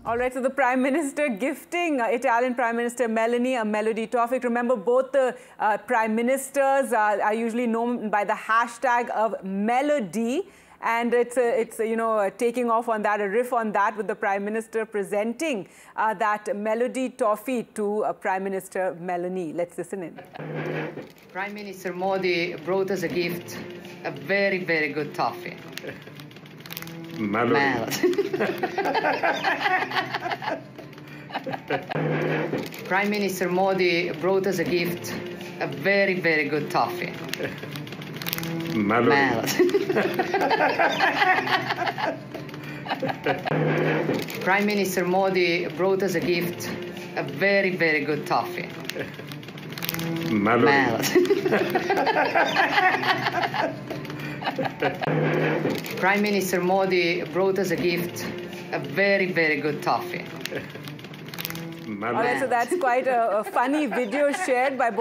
All right, so the Prime Minister gifting Italian Prime Minister Meloni a Melody toffee. Remember, both the Prime Ministers are usually known by the hashtag of Melody. And it's taking off on that, a riff on that, with the Prime Minister presenting that Melody toffee to Prime Minister Meloni. Let's listen in. Prime Minister Modi brought us a gift, a very, very good toffee. Melody. Prime Minister Modi brought us a gift, a very, very good toffee. Melody. Prime Minister Modi brought us a gift, a very, very good toffee. Melody. Prime Minister Modi brought us a gift, a very, very good toffee. All right, so that's quite a funny video shared by both